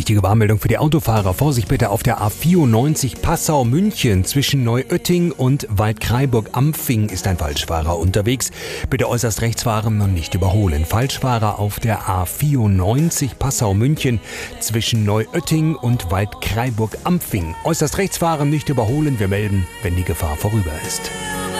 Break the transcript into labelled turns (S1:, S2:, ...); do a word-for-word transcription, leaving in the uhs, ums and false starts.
S1: wichtige Warnmeldung für die Autofahrer. Vorsicht bitte auf der A vierundneunzig Passau-München zwischen Neuötting und Waldkraiburg-Ampfing ist ein Falschfahrer unterwegs. Bitte äußerst rechts fahren und nicht überholen. Falschfahrer auf der A vierundneunzig Passau-München zwischen Neuötting und Waldkraiburg-Ampfing. Äußerst rechts fahren, nicht überholen. Wir melden, wenn die Gefahr vorüber ist.